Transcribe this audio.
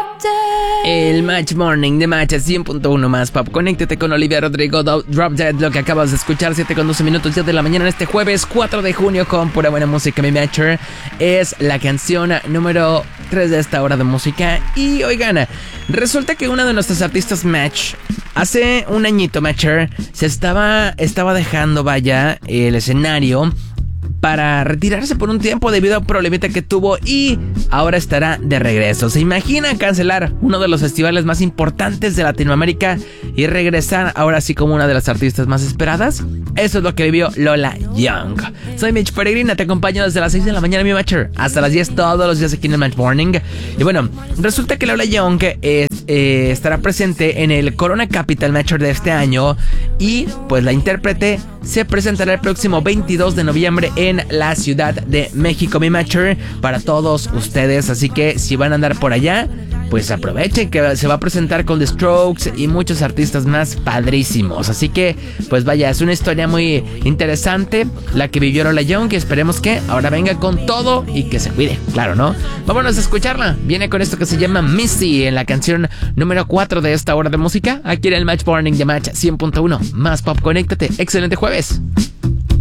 El Match Morning de Match 100.1 más Pop. Conéctate con Olivia Rodrigo, Drop Dead, lo que acabas de escuchar, 7:12 minutos ya de la mañana en este jueves 4 de junio con pura buena música. Mi Matcher es la canción número 3 de esta hora de música. Y oigan, resulta que una de nuestras artistas Match, hace un añito Matcher, se estaba dejando, vaya, el escenario para retirarse por un tiempo debido a un problemita que tuvo y ahora estará de regreso. ¿Se imagina cancelar uno de los festivales más importantes de Latinoamérica y regresar ahora sí como una de las artistas más esperadas? Eso es lo que vivió Lola Young. Soy Mitch Peregrina, te acompaño desde las 6 de la mañana, mi Matcher, hasta las 10 todos los días aquí en el Match Morning. Y bueno, resulta que Lola Young estará presente en el Corona Capital Matcher de este año y pues la intérprete se presentará el próximo 22 de noviembre en la Ciudad de México, mi Matcher, para todos ustedes. Así que si van a andar por allá, pues aprovechen que se va a presentar con The Strokes y muchos artistas más padrísimos. Así que, pues vaya, es una historia muy interesante la que vivió Lola Young, y esperemos que ahora venga con todo y que se cuide, claro, ¿no? Vámonos a escucharla. Viene con esto que se llama Missy en la canción número 4 de esta hora de música, aquí en el Match Morning de Match 100.1 más Pop. Conéctate, excelente jueves.